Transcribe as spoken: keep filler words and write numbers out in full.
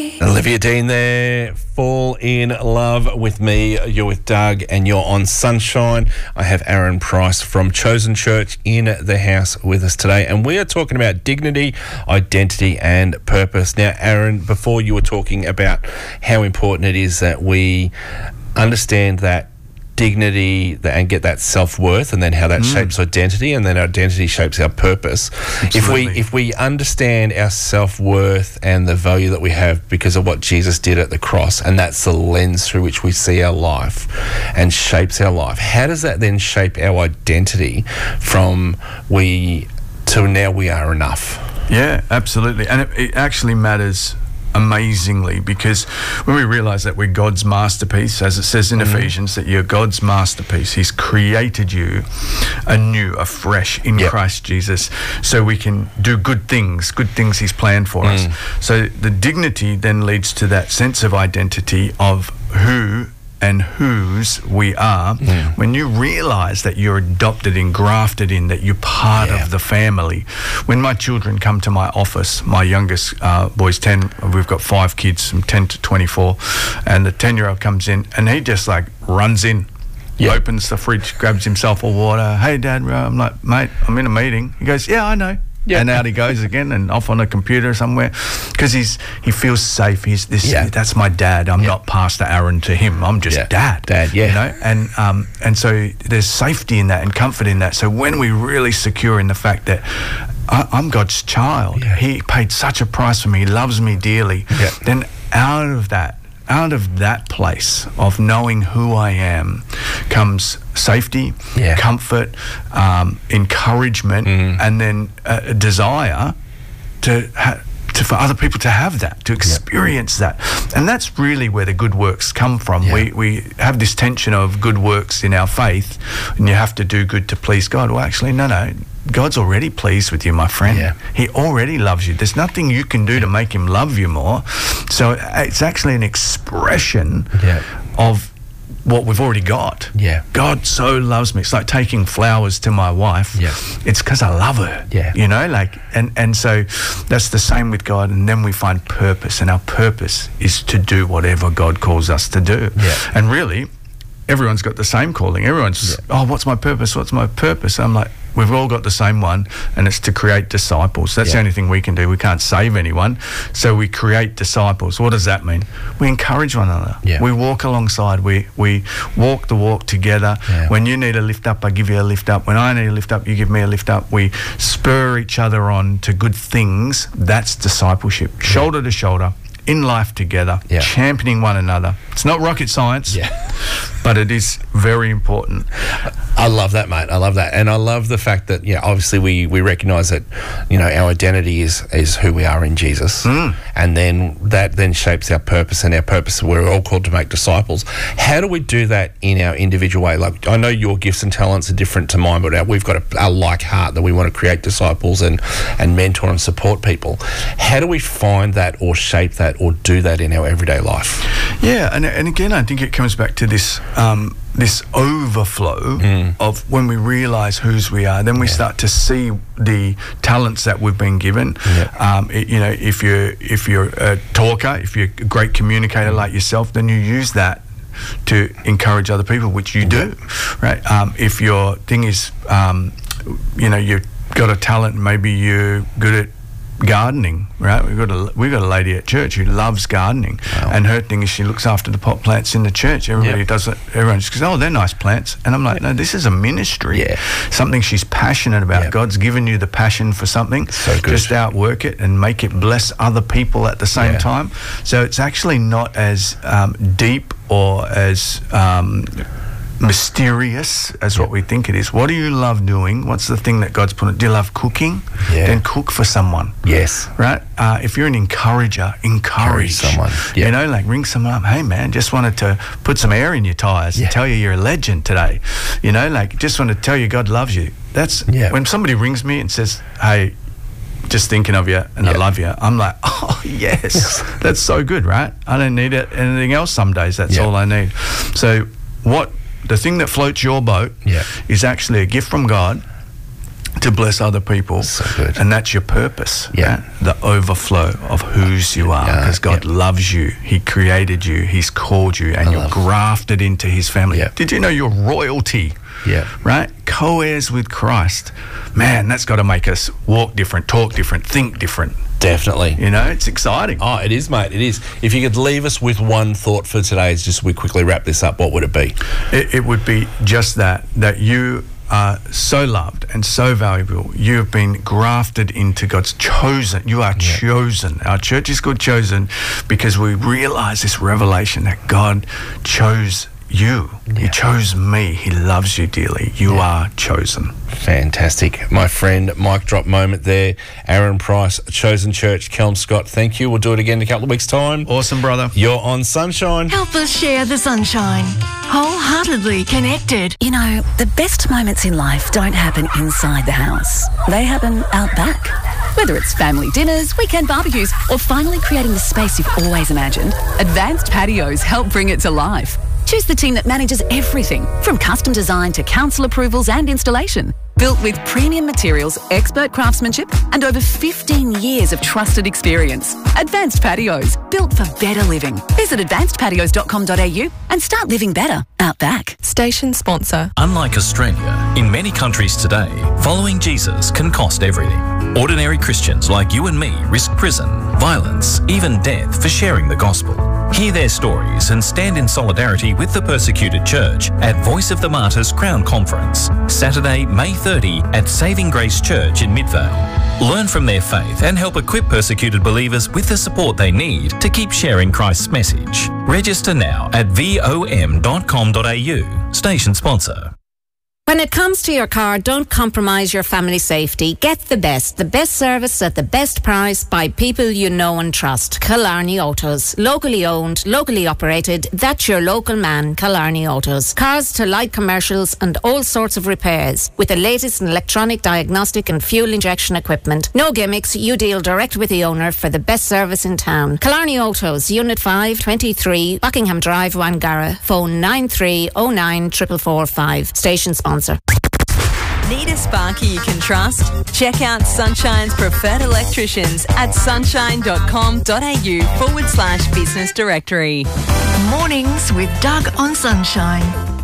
Olivia Dean there, Fall in Love with Me. You're with Doug and you're on Sunshine. I have Aaron Price from Chosen Church in the house with us today, and we are talking about dignity, identity and purpose. Now, Aaron, before you were talking about how important it is that we understand that dignity and get that self-worth, and then how that mm. shapes identity, and then our identity shapes our purpose. Absolutely. If we if we understand our self-worth and the value that we have because of what Jesus did at the cross, and that's the lens through which we see our life and shapes our life, how does that then shape our identity from we to now we are enough? Yeah, absolutely. And it, it actually matters amazingly, because when we realize that we're God's masterpiece, as it says in mm. Ephesians, that you're God's masterpiece, He's created you anew, afresh in yep. Christ Jesus, so we can do good things, good things He's planned for mm. us. So the dignity then leads to that sense of identity of who and whose we are. Mm. When you realize that you're adopted and grafted in, that you're part yeah. of the family. When my children come to my office, my youngest uh, boy's ten, we've got five kids from ten to twenty-four, and the ten-year-old comes in and he just like runs in, yeah. opens the fridge, grabs himself a water. Hey, Dad. I'm like, mate, I'm in a meeting. He goes, yeah, I know. Yeah. And out he goes again, and off on a computer somewhere, because he's he feels safe. He's this. Yeah. That's my dad. I'm yeah. not Pastor Aaron to him. I'm just yeah. dad. Dad. Yeah. You know, and um and so there's safety in that and comfort in that. So when we really secure in the fact that I, I'm God's child, yeah. He paid such a price for me. He loves me dearly. Yeah. Then out of that. Out of that place of knowing who I am comes safety, yeah. comfort, um, encouragement, mm. and then a desire to, ha- to for other people to have that, to experience yeah. that. And that's really where the good works come from. Yeah. We we have this tension of good works in our faith, and you have to do good to please God. Well, actually, no, no. God's already pleased with you, my friend. Yeah. He already loves you. There's nothing you can do to make Him love you more. So it's actually an expression yeah. of what we've already got. Yeah. God so loves me. It's like taking flowers to my wife. Yeah. It's because I love her. Yeah. You know, like, and, and so that's the same with God. And then we find purpose, and our purpose is to do whatever God calls us to do. Yeah. And really, everyone's got the same calling. Everyone's, yeah. oh, what's my purpose? What's my purpose? I'm like, we've all got the same one, and it's to create disciples. That's yeah. the only thing we can do. We can't save anyone, so we create disciples. What does that mean? We encourage one another. Yeah. We walk alongside. We we walk the walk together. Yeah. When you need a lift up, I give you a lift up. When I need a lift up, you give me a lift up. We spur each other on to good things. That's discipleship. Yeah. Shoulder to shoulder, in life together, yeah. championing one another. It's not rocket science, yeah. but it is very important. I love that, mate. I love that. And I love the fact that, yeah, obviously we, we recognise that, you know, our identity is, is who we are in Jesus. Mm. And then that then shapes our purpose, and our purpose, we're all called to make disciples. How do we do that in our individual way? Like, I know your gifts and talents are different to mine, but we've got a, a like heart that we want to create disciples and, and mentor and support people. How do we find that or shape that or do that in our everyday life? Yeah, and, and again, I think it comes back to this um, this overflow mm. of when we realise whose we are, then we yeah. start to see the talents that we've been given. Yeah. Um, it, you know, if you're if you're a talker, if you're a great communicator like yourself, then you use that to encourage other people, which you do, right? Um, if your thing is, um, you know, you've got a talent, maybe you're good at gardening, right? We've got a we've got a lady at church who loves gardening, wow. and her thing is she looks after the pot plants in the church. Everybody yep. does it. Everyone just goes, "Oh, they're nice plants," and I'm like, "No, this is a ministry. Yeah. Something she's passionate about. Yep. God's given you the passion for something. So good. Just outwork it and make it bless other people at the same yeah. time. So it's actually not as um, deep or as um, mysterious as what we think it is. What do you love doing? What's the thing that God's put in? Do you love cooking? Yeah. Then cook for someone. Yes. Right? Uh, if you're an encourager, encourage someone. Yep. You know, like ring someone up. Hey, man, just wanted to put some air in your tyres yeah. and tell you you're a legend today. You know, like just want to tell you God loves you. That's yeah. when somebody rings me and says, hey, just thinking of you and yep. I love you. I'm like, oh, yes. That's so good, right? I don't need it, anything else some days. That's yep. all I need. So what... the thing that floats your boat yeah. is actually a gift from God to bless other people. So good. And that's your purpose. Yeah. Right? The overflow of whose you are. Because uh, God yeah. loves you. He created you. He's called you. And I you're grafted into his family. Yeah. Did you know you're royalty? Yeah. Right? Co-heirs with Christ. Man, that's got to make us walk different, talk different, think different. Definitely. You know, it's exciting. Oh, it is, mate. It is. If you could leave us with one thought for today, as just we quickly wrap this up, what would it be? It, it would be just that, that you are so loved and so valuable. You have been grafted into God's chosen. You are yeah. chosen. Our church is called Chosen because we realize this revelation that God chose you. Yeah. He chose me. He loves you dearly. You yeah. are chosen. Fantastic. My friend, mic drop moment there. Aaron Price, Chosen Church, Kelmscott. Thank you. We'll do it again in a couple of weeks' time. Awesome, brother. You're on Sunshine. Help us share the sunshine. Wholeheartedly connected. You know, the best moments in life don't happen inside the house. They happen out back. Whether it's family dinners, weekend barbecues, or finally creating the space you've always imagined, Advanced Patios help bring it to life. Choose the team that manages everything, from custom design to council approvals and installation. Built with premium materials, expert craftsmanship, and over fifteen years of trusted experience. Advanced Patios, built for better living. Visit advanced patios dot com dot a u and start living better out back. Station sponsor. Unlike Australia, in many countries today, following Jesus can cost everything. Ordinary Christians like you and me risk prison, violence, even death for sharing the gospel. Hear their stories and stand in solidarity with the persecuted church at Voice of the Martyrs Crown Conference, Saturday, May thirtieth at Saving Grace Church in Midvale. Learn from their faith and help equip persecuted believers with the support they need to keep sharing Christ's message. Register now at v o m dot com dot a u. Station sponsor. When it comes to your car, don't compromise your family safety. Get the best, the best service at the best price by people you know and trust. Killarney Autos. Locally owned, locally operated. That's your local man, Killarney Autos. Cars to light commercials and all sorts of repairs. With the latest in electronic diagnostic and fuel injection equipment. No gimmicks, you deal direct with the owner for the best service in town. Killarney Autos, Unit five, twenty-three, Buckingham Drive, Wangara. Phone nine three oh nine four four four five. Station sponsor. Need a sparky you can trust? Check out Sunshine's preferred electricians at sunshine.com.au forward slash business directory. Mornings with Doug on Sunshine.